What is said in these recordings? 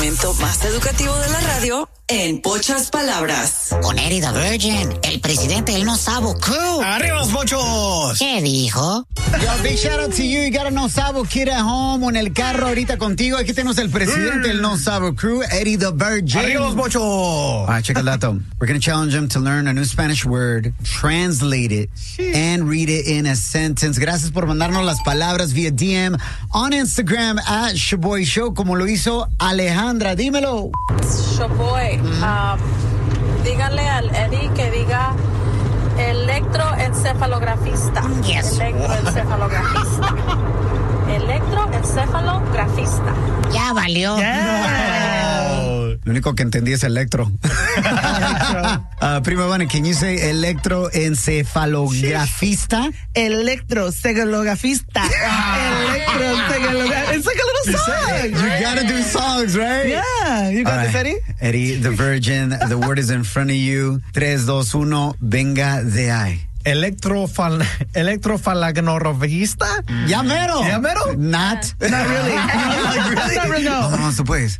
segmento más educativo de la radio en pocas palabras. Con Eddie the Virgin, el presidente del No Sabo Crew. ¡Arriba los pochos! ¿Qué dijo? Yo, big shout out to you. You got a No Sabo kid at home o en el carro ahorita contigo. Aquí tenemos el presidente del No Sabo Crew, Eddie the Virgin. ¡Arriba los pochos! All right, check it out, though. We're going to challenge him to learn a new Spanish word, translate it, and read it in a sentence. Gracias por mandarnos las palabras via DM on Instagram at Shaboy Show, como lo hizo Alejandra. Dímelo. Shaboy, díganle al Eddie que diga electroencefalografista. Yes. Electroencefalografista. Electroencefalografista. Ya valió. Lo único que entendí es electro. Prima Bunny, can you say electroencefalografista? Electroencefalografista. Electroencefalografista. It's like a little song. You gotta do songs, right? Yeah. You got this, Eddie? Eddie, the Virgin, the word is in front of you. 3, 2, 1, venga de ahí. Electrofalagnorofista. Ya mero. ¿Ya mero? Not really. Not really, no. Vamos, pues.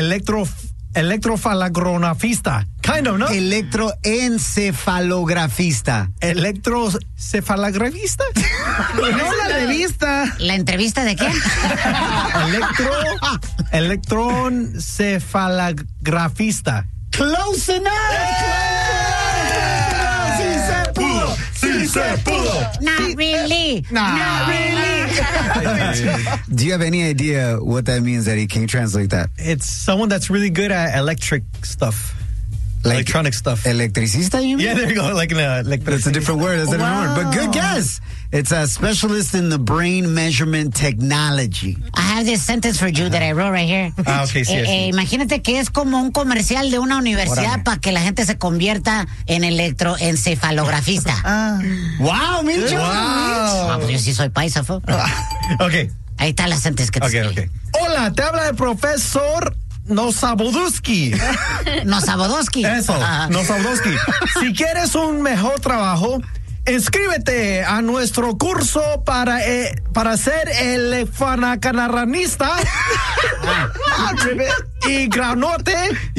Electrofalagronafista. Kind of, ¿no? Electroencefalografista. ¿Electrocefalagrafista? No la revista. ¿La entrevista de quién? Electroencefalagrafista. Close enough. ¡Sí se pudo! Not really. Not really. Do you have any idea what that means, Eddie? Can you translate that? It's someone that's really good at electric stuff. Electronic stuff. Electricista, you mean? Yeah, there you go. Like That's a different word. That's a different word. But good guess. It's a specialist in the brain measurement technology. I have this sentence for you that I wrote right here. Okay, sí. Imagínate que es como un comercial de una universidad para que la gente se convierta en electroencefalografista. Wow, Mincho. Ah, pues yo sí soy paisa, fo. Okay. Ahí está la sentence que te escribí. Okay. Hola, te habla el profesor Nosabodowski. Nosabodowski. Eso, Nosabodowski. Si quieres un mejor trabajo, inscríbete a nuestro curso para ser elefanacanarranista y gradúate.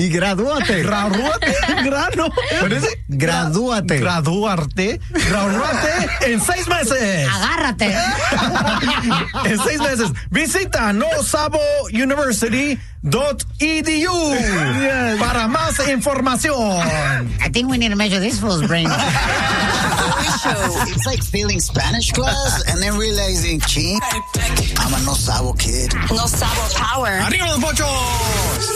Graduarte en 6 meses. Agárrate. En 6 meses. Visita nosabouniversity.edu para más información. I think we need to measure this fool's brain. It's like failing Spanish class and then realizing, I'm a No Sabo kid. No Sabo Power. ¡Arriba los pochos!